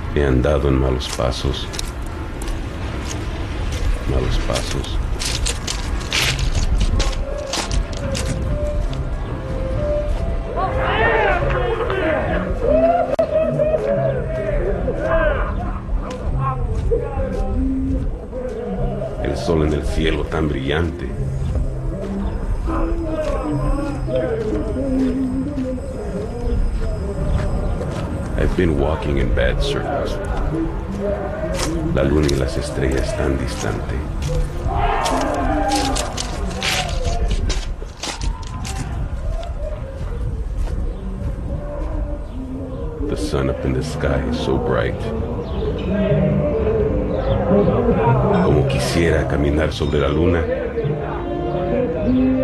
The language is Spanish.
He andado en malos pasos. Malos pasos. El sol en el cielo tan brillante. I've been walking in bad circles. La luna y las estrellas tan distante. The sun up in the sky is so bright. Como quisiera caminar sobre la luna.